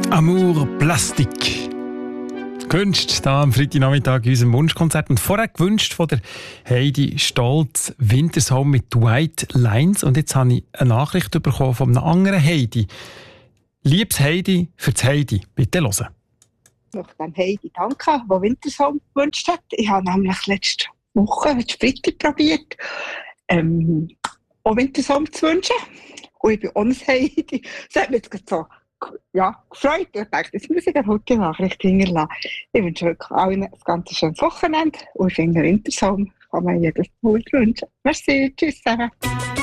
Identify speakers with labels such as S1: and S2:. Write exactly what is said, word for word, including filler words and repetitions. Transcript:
S1: Amour Plastik. Gewünscht hier am Freitagnachmittag in unserem Wunschkonzert. Und vorher gewünscht von der Heidi Stolz Wintersong mit White Lines. Und jetzt habe ich eine Nachricht bekommen von einer anderen Heidi. Liebes Heidi für das Heidi. Bitte hören.
S2: Ich möchte dem Heidi danken, der Wintersong gewünscht hat. Ich habe nämlich letzte Woche, letzte Freitag probiert, ähm, auch Wintersong zu wünschen. Und ich bin auch ein Heidi. Das hat mich jetzt so ja, gefreut. Ich dachte, jetzt muss ich eine gute Nachricht hinterlassen. Ich wünsche wirklich allen ein ganz schönes Wochenende. Und ich finde, Wintersong kann man jedes Mal wünschen. Merci, tschüss zusammen.